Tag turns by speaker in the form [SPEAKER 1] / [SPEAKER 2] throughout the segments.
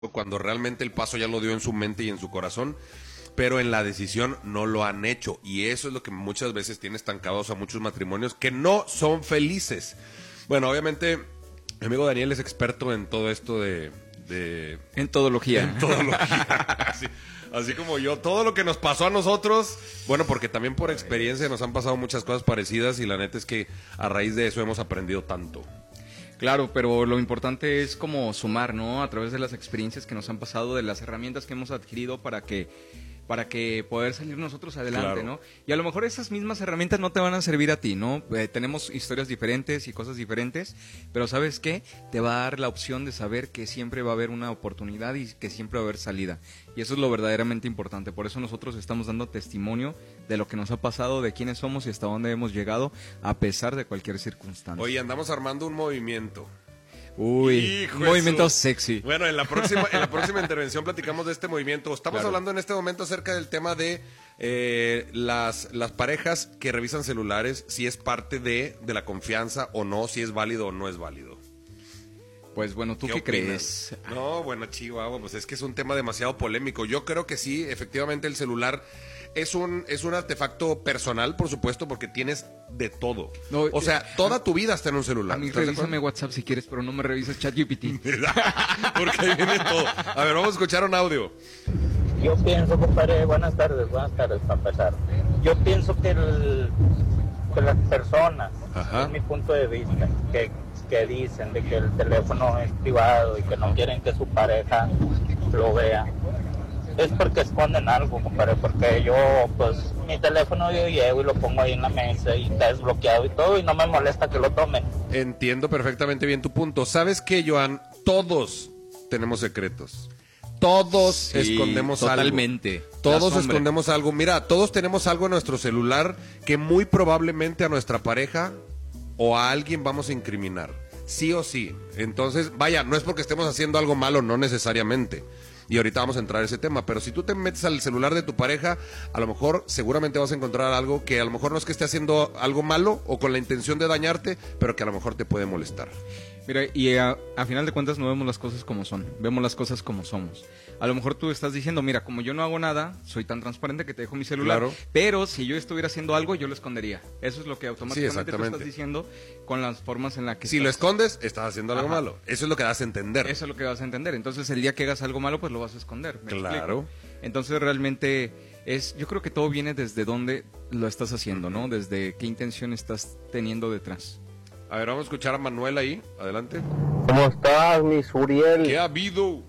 [SPEAKER 1] cuando realmente el paso ya lo dio en su mente y en su corazón, pero en la decisión no lo han hecho, y eso es lo que muchas veces tiene estancados a muchos matrimonios que no son felices. Bueno, obviamente mi amigo Daniel es experto en todo esto de
[SPEAKER 2] Entodología.
[SPEAKER 1] Así como yo, todo lo que nos pasó a nosotros, bueno, porque también por experiencia nos han pasado muchas cosas parecidas, y la neta es que a raíz de eso hemos aprendido tanto.
[SPEAKER 2] Claro, pero lo importante es como sumar, ¿no? A través de las experiencias que nos han pasado, de las herramientas que hemos adquirido para que poder salir nosotros adelante, claro, ¿no? Y a lo mejor esas mismas herramientas no te van a servir a ti, ¿no? Tenemos historias diferentes y cosas diferentes, pero ¿sabes qué? Te va a dar la opción de saber que siempre va a haber una oportunidad y que siempre va a haber salida. Y eso es lo verdaderamente importante. Por eso nosotros estamos dando testimonio de lo que nos ha pasado, de quiénes somos y hasta dónde hemos llegado, a pesar de cualquier circunstancia.
[SPEAKER 1] Oye, andamos armando un movimiento.
[SPEAKER 2] Uy, un movimiento sexy.
[SPEAKER 1] Bueno, en la próxima intervención platicamos de este movimiento. Estamos hablando en este momento acerca del tema de las parejas que revisan celulares, si es parte de la confianza o no, si es válido o no es válido.
[SPEAKER 2] Pues bueno, ¿tú qué crees?
[SPEAKER 1] No, bueno, Chihuahua, pues es que es un tema demasiado polémico. Yo creo que sí, efectivamente el celular es un artefacto personal, por supuesto, porque tienes de todo. No, o sea, toda tu vida está en un celular.
[SPEAKER 2] A mí revísame WhatsApp si quieres, pero no me revises ChatGPT.
[SPEAKER 1] Porque ahí viene todo. A ver, vamos a escuchar un audio.
[SPEAKER 3] Yo pienso, compadre, buenas tardes para empezar. Yo pienso que las personas, es mi punto de vista, que dicen de que el teléfono es privado y que no quieren que su pareja lo vea, es porque esconden algo, compadre, porque yo, pues, mi teléfono yo llevo y lo pongo ahí en la mesa y está desbloqueado y todo, y no me molesta que lo tomen.
[SPEAKER 1] Entiendo perfectamente bien tu punto. ¿Sabes qué, Joan? Todos tenemos secretos. Todos escondemos
[SPEAKER 2] totalmente.
[SPEAKER 1] Algo. Todos escondemos algo. Mira, todos tenemos algo en nuestro celular que muy probablemente a nuestra pareja o a alguien vamos a incriminar. Sí o sí. Entonces, vaya, no es porque estemos haciendo algo malo, no necesariamente. Y ahorita vamos a entrar a ese tema, pero si tú te metes al celular de tu pareja, a lo mejor seguramente vas a encontrar algo que a lo mejor no es que esté haciendo algo malo o con la intención de dañarte, pero que a lo mejor te puede molestar.
[SPEAKER 2] Mira, y a final de cuentas no vemos las cosas como son, vemos las cosas como somos. A lo mejor tú estás diciendo, mira, como yo no hago nada, soy tan transparente que te dejo mi celular, claro, pero si yo estuviera haciendo algo, yo lo escondería. Eso es lo que automáticamente tú estás diciendo con las formas en las que
[SPEAKER 1] si lo escondes, estás haciendo algo malo. Eso es lo que das a entender.
[SPEAKER 2] Eso es lo que das a entender. Entonces, el día que hagas algo malo, pues lo vas a esconder.
[SPEAKER 1] Claro.
[SPEAKER 2] Entonces, realmente yo creo que todo viene desde dónde lo estás haciendo, ¿no? Desde qué intención estás teniendo detrás.
[SPEAKER 1] A ver, vamos a escuchar a Manuel ahí. Adelante.
[SPEAKER 4] ¿Cómo estás, mi Suriel?
[SPEAKER 1] ¿Qué ha habido?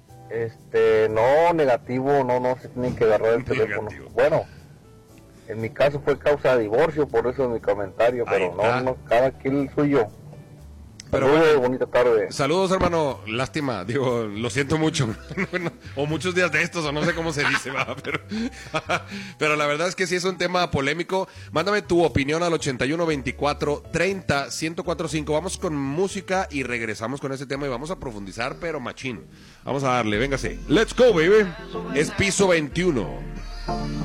[SPEAKER 4] No, negativo, no se tiene que agarrar el teléfono. Bueno, en mi caso fue causa de divorcio, por eso es mi comentario, pero no, cada quien suyo.
[SPEAKER 1] Pero bueno,
[SPEAKER 4] bonita tarde.
[SPEAKER 1] Saludos, hermano. Lástima, digo, lo siento mucho. O muchos días de estos, o no sé cómo se dice, ¿va? Pero la verdad es que sí es un tema polémico. Mándame tu opinión al 81 24 30 1045. Vamos con música y regresamos con ese tema y vamos a profundizar, pero machín. Vamos a darle, véngase. Let's go, baby. Es piso 21.